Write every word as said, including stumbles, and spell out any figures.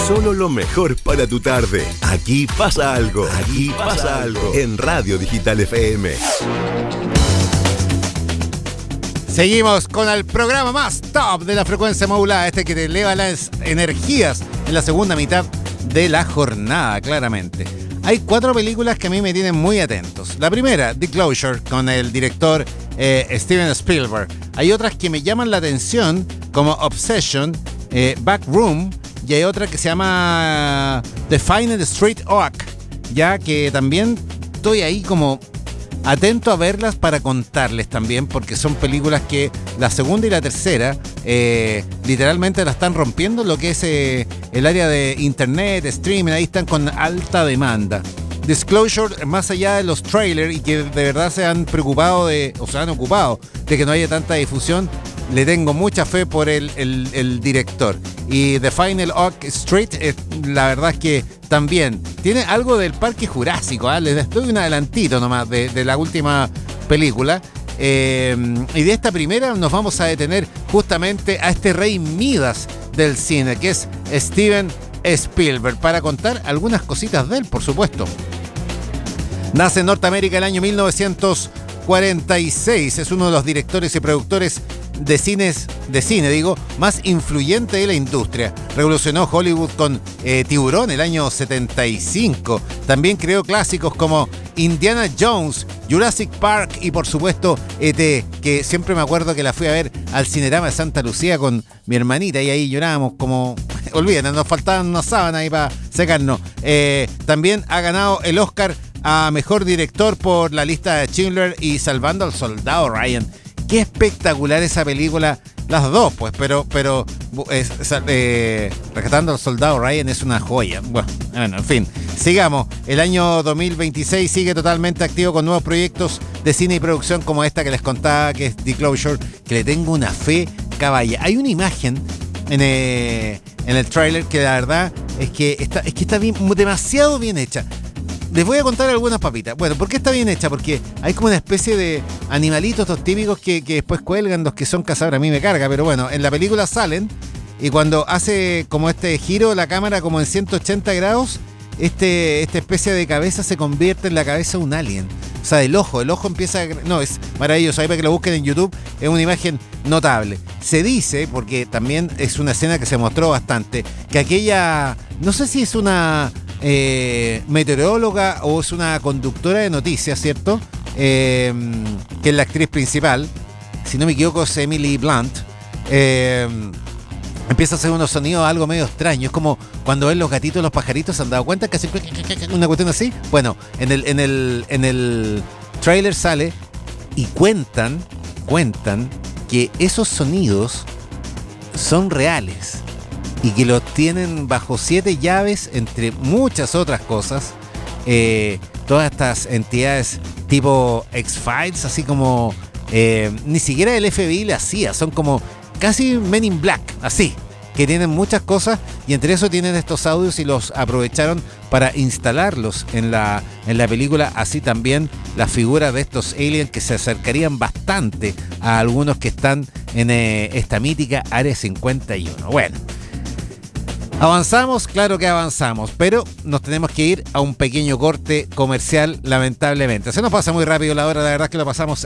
Solo lo mejor para tu tarde. Aquí pasa algo. Aquí pasa algo. En Radio Digital F M. Seguimos con el programa más top de la frecuencia modulada, este que te eleva las energías en la segunda mitad de la jornada, claramente. Hay cuatro películas que a mí me tienen muy atentos. La primera, The Closure, con el director eh, Steven Spielberg. Hay otras que me llaman la atención, como Obsession, eh, Backroom, y hay otra que se llama The Final Street Oak, ya que también estoy ahí como atento a verlas para contarles también, porque son películas que la segunda y la tercera eh, literalmente la están rompiendo lo que es eh, el área de internet, streaming, ahí están con alta demanda. Disclosure, más allá de los trailers y que de verdad se han preocupado de, o se han ocupado de que no haya tanta difusión, le tengo mucha fe por el, el, el director. Y The Final Oak Street, eh, la verdad es que también tiene algo del Parque Jurásico, ¿eh? Les doy un adelantito nomás de, de la última película. Eh, y de esta primera nos vamos a detener justamente a este rey Midas del cine, que es Steven Spielberg, para contar algunas cositas de él, por supuesto. Nace en Norteamérica el año mil novecientos cuarenta y seis. Es uno de los directores y productores de cines, de cine, digo, más influyente de la industria. Revolucionó Hollywood con eh, Tiburón el año setenta y cinco. También creó clásicos como Indiana Jones, Jurassic Park y por supuesto E T, que siempre me acuerdo que la fui a ver al Cinerama de Santa Lucía con mi hermanita y ahí llorábamos como... Olvídate, nos faltaban unas sábanas ahí para secarnos. Eh, también ha ganado el Oscar a Mejor Director por La Lista de Schindler y Salvando al Soldado Ryan. Qué espectacular esa película, las dos pues, pero, pero es, eh, Rescatando al Soldado Ryan es una joya. Bueno, bueno, en fin, sigamos. El año dos mil veintiséis sigue totalmente activo con nuevos proyectos de cine y producción como esta que les contaba, que es The Closure, que le tengo una fe caballa. Hay una imagen en, eh, en el tráiler que la verdad es que está, es que está bien, demasiado bien hecha. Les voy a contar algunas papitas. Bueno, ¿por qué está bien hecha? Porque hay como una especie de animalitos, estos típicos que, que después cuelgan, los que son cazadores. A mí me carga, pero bueno, en la película salen y cuando hace como este giro la cámara como en ciento ochenta grados, este, esta especie de cabeza se convierte en la cabeza de un alien. O sea, el ojo, el ojo empieza a... No, es maravilloso, ahí para que lo busquen en YouTube, es una imagen notable. Se dice, porque también es una escena que se mostró bastante, que aquella... No sé si es una... Eh, meteoróloga o es una conductora de noticias, ¿cierto? Eh, que es la actriz principal, si no me equivoco es Emily Blunt. Eh, empieza a hacer unos sonidos algo medio extraños, es como cuando ven los gatitos, los pajaritos, ¿se han dado cuenta que hacen una cuestión así? Bueno, en el, en el, en el trailer sale y cuentan, cuentan que esos sonidos son reales y que los tienen bajo siete llaves, entre muchas otras cosas. Eh, todas estas entidades tipo X-Files, así como... Eh, ni siquiera el F B I le hacía, son como casi Men in Black, así, que tienen muchas cosas y entre eso tienen estos audios y los aprovecharon para instalarlos en la, en la película, así también las figuras de estos aliens que se acercarían bastante a algunos que están en eh, esta mítica Área cincuenta y uno. Bueno, avanzamos, claro que avanzamos, pero nos tenemos que ir a un pequeño corte comercial, lamentablemente. Se nos pasa muy rápido la hora, la verdad es que lo pasamos